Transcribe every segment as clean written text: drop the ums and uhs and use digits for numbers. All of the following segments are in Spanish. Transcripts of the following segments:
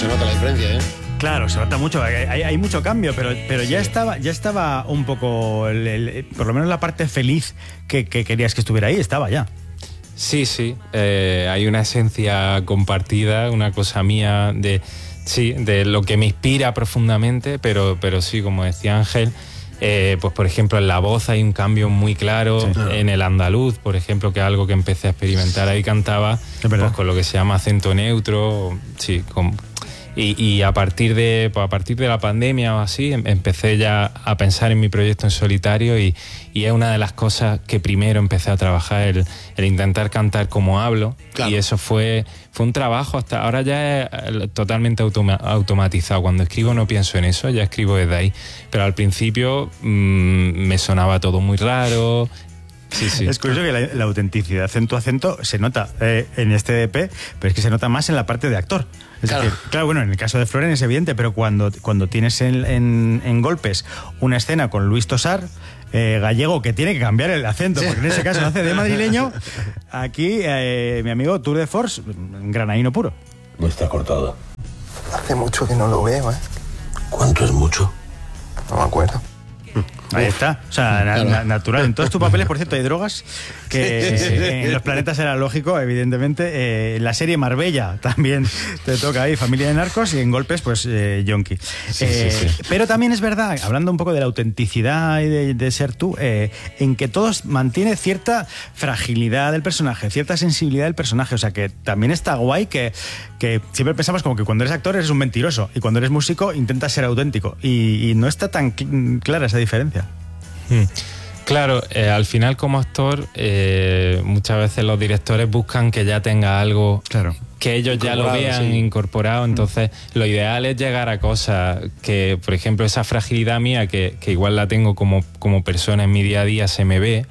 se nota la diferencia, ¿eh? Claro, se nota mucho, hay mucho cambio, pero ya estaba un poco, por lo menos la parte feliz que querías que estuviera ahí, estaba ya. Sí, hay una esencia compartida, una cosa mía de lo que me inspira profundamente, pero sí, como decía Ángel, pues por ejemplo en la voz hay un cambio muy claro, sí, claro. En el andaluz, por ejemplo, que es algo que empecé a experimentar, ahí cantaba pues, con lo que se llama acento neutro, sí, y a partir de la pandemia o así, empecé ya a pensar en mi proyecto en solitario y es una de las cosas que primero empecé a trabajar, el intentar cantar como hablo, claro. Y eso fue un trabajo, hasta ahora ya es totalmente automatizado. Cuando escribo no pienso en eso, ya escribo desde ahí, pero al principio me sonaba todo muy raro. Sí. Es curioso que la autenticidad en tu acento se nota en este EP, pero es que se nota más en la parte de actor. Es decir, claro, bueno, en el caso de Floren es evidente, pero cuando tienes en Golpes una escena con Luis Tosar, gallego, que tiene que cambiar el acento, porque en ese caso hace de madrileño, aquí mi amigo Tour de Force, granadino puro. No está cortado. Hace mucho que no lo veo, ¿eh? ¿Cuánto es mucho? No me acuerdo. Ahí está, o sea, natural. En todos tus papeles, por cierto, hay drogas, que sí. En Los Planetas era lógico, evidentemente. La serie Marbella también te toca ahí, Familia de Narcos, y en Golpes, pues, Yonki. Sí. Pero también es verdad, hablando un poco de la autenticidad y de ser tú, en que todos mantiene cierta fragilidad del personaje, cierta sensibilidad del personaje, o sea, que también está guay que siempre pensamos como que cuando eres actor eres un mentiroso y cuando eres músico intentas ser auténtico y no está tan clara esa diferencia. Claro, al final como actor muchas veces los directores buscan que ya tenga algo, claro, que ellos ya lo vean incorporado, entonces lo ideal es llegar a cosas que, por ejemplo, esa fragilidad mía que igual la tengo como persona en mi día a día se me ve,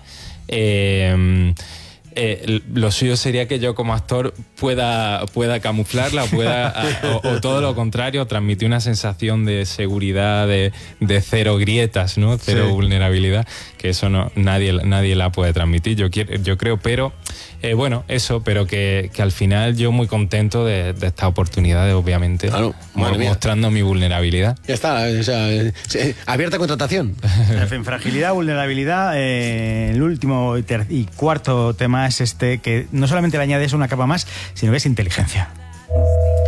lo suyo sería que yo como actor pueda camuflarla, o todo lo contrario, transmitir una sensación de seguridad, de cero grietas, ¿no? Cero vulnerabilidad, que eso nadie la puede transmitir, yo creo, pero bueno, eso, pero que al final yo muy contento de esta oportunidad, obviamente, claro, mostrando mi vulnerabilidad. Ya está, o sea, abierta contratación. En fin, fragilidad, vulnerabilidad, el último y cuarto tema es este, que no solamente le añades una capa más, sino que es inteligencia.